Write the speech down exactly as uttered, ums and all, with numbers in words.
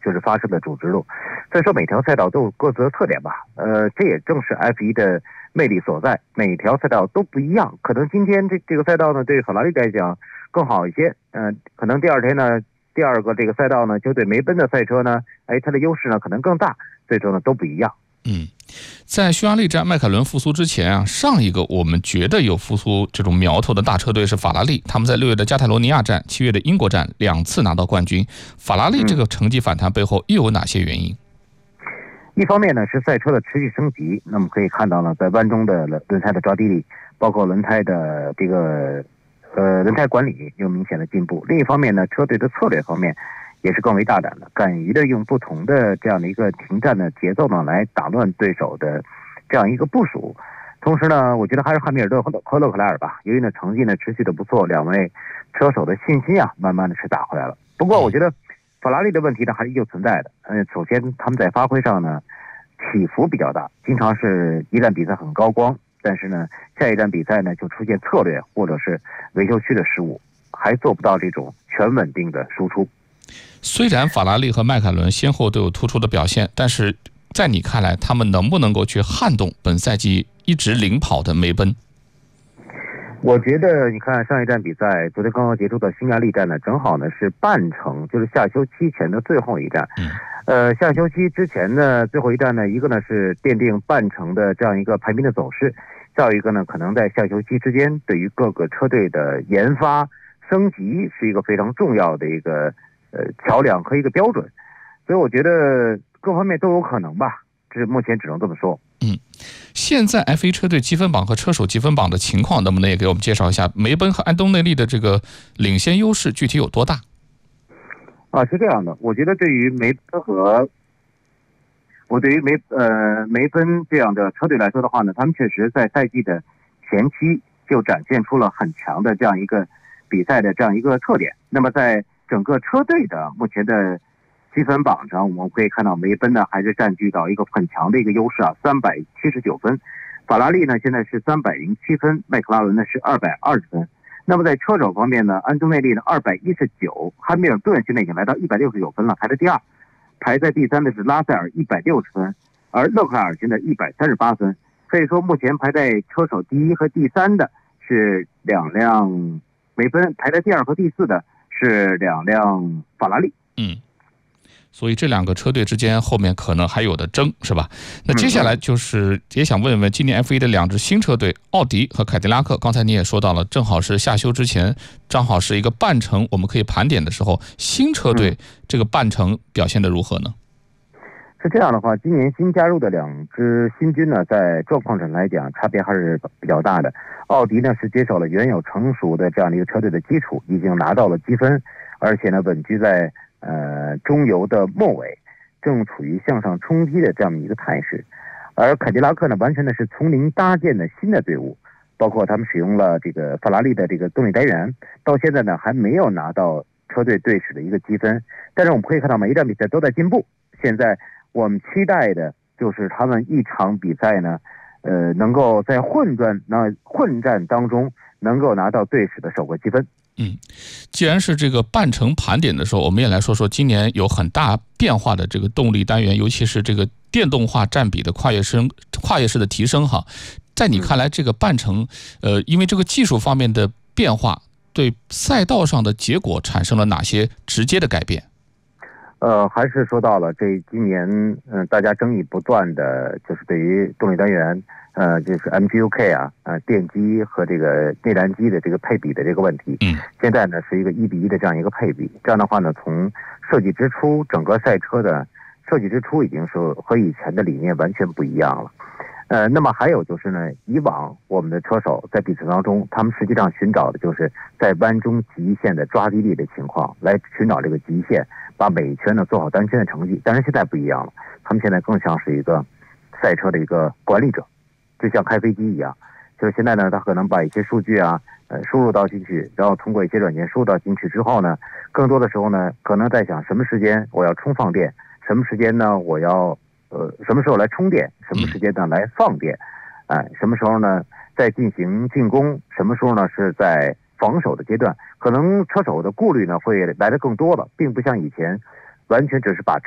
就是发生的主直路。所以说每条赛道都有各自的特点吧。呃，这也正是 F 一 的魅力所在，每条赛道都不一样。可能今天这这个赛道呢，对法拉利来讲更好一些。嗯、呃，可能第二天呢，第二个这个赛道呢，就对梅奔的赛车呢，哎，它的优势呢可能更大。所以说呢，都不一样。 嗯，在匈牙利站迈凯伦复苏之前啊，上一个我们觉得有复苏这种苗头的大车队是法拉利，他们在六月的加泰罗尼亚站、七月的英国站两次拿到冠军。法拉利这个成绩反弹背后又有哪些原因？ 一方面呢是赛车的持续升级，那么可以看到呢，在弯中的轮胎的抓地力，包括轮胎的这个呃轮胎管理有明显的进步。另一方面呢，车队的策略方面也是更为大胆的，敢于的用不同的这样的一个停站的节奏呢，来打乱对手的这样一个部署。同时呢，我觉得还是汉密尔顿和勒克莱尔吧，由于呢成绩呢持续的不错，两位车手的信心啊，慢慢的是打回来了。不过我觉得法拉利的问题呢还是依旧存在的。嗯，首先他们在发挥上呢起伏比较大，经常是一站比赛很高光，但是呢下一站比赛呢就出现策略或者是维修区的失误，还做不到这种全稳定的输出。 虽然法拉利和迈凯伦先后都有突出的表现，但是在你看来，他们能不能够去撼动本赛季一直领跑的梅奔？ 我觉得你看上一站比赛，昨天刚刚结束的匈牙利站呢，正好呢是半程，就是下休期前的最后一站。 嗯， 呃，下休期之前的最后一站呢，一个呢是奠定半程的这样一个排名的走势，再有一个呢，可能在下休期之间，对于各个车队的研发升级是一个非常重要的一个呃桥梁和一个标准。所以我觉得各方面都有可能吧，这目前只能这么说。 嗯，现在 F 一 车队积分榜和车手积分榜的情况，能不能也给我们介绍一下梅奔和安东内利的这个领先优势具体有多大？ 啊，是这样的，我觉得对于梅奔和我对于梅呃梅奔这样的车队来说的话呢，他们确实在赛季的前期就展现出了很强的这样一个比赛的这样一个特点。那么在整个车队的目前的积分榜上，我们可以看到梅奔呢还是占据到一个很强的一个优势啊，三百七十九分。法拉利呢现在是三百零七分，迈克拉伦呢是二百二十分。那么在车手方面呢，安东内利呢二百一十九，汉密尔顿现在已经来到一百六十九分了，排在第二。排在第三的是拉塞尔一百六十分，而勒克莱尔现在一百三十八分。所以说目前排在车手第一和第三的是两辆梅奔，排在第二和第四的是两辆法拉利。 嗯，所以这两个车队之间后面可能还有的争，是吧？那接下来就是也想问问今年 F 一 的两支新车队奥迪和凯迪拉克，刚才你也说到了，正好是夏休之前，正好是一个半程我们可以盘点的时候，新车队这个半程表现的如何呢？ 是这样的话，今年新加入的两支新军呢，在状况上来讲差别还是比较大的。奥迪呢是接手了原有成熟的这样的一个车队的基础，已经拿到了积分，而且呢稳居在呃中游的末尾，正处于向上冲击的这样的一个态势。而凯迪拉克呢，完全呢是从零搭建的新的队伍，包括他们使用了这个法拉利的这个动力单元，到现在呢还没有拿到车队队史的一个积分，但是我们可以看到每一站比赛都在进步。现在我们期待的就是他们一场比赛呢，呃，能够在混战那混战当中能够拿到队史的首个积分。 嗯，既然是这个半程盘点的时候，我们也来说说今年有很大变化的这个动力单元，尤其是这个电动化占比的跨越升跨越式的提升哈。在你看来，这个半程，呃，因为这个技术方面的变化，对赛道上的结果产生了哪些直接的改变？ 呃，还是说到了这今年，嗯、呃，大家争议不断的就是对于动力单元，呃，就是 M G U K 啊，呃，电机和这个内燃机的这个配比的这个问题。 嗯，现在呢是一个一比一的这样一个配比。这样的话呢，从设计之初，整个赛车的设计之初已经是和以前的理念完全不一样了。呃，那么还有就是呢，以往我们的车手在比赛当中，他们实际上寻找的就是在弯中极限的抓地力的情况，来寻找这个极限，把每一圈呢做好单圈的成绩。但是现在不一样了，他们现在更像是一个赛车的一个管理者，就像开飞机一样。就是现在呢，他可能把一些数据啊，呃，输入到进去，然后通过一些软件输入到进去之后呢，更多的时候呢，可能在想什么时间我要充放电，什么时间呢我要。呃，什么时候来充电？什么时间呢来放电？哎，什么时候呢在进行进攻？什么时候呢是在防守的阶段？可能车手的顾虑呢会来得更多了，并不像以前完全只是把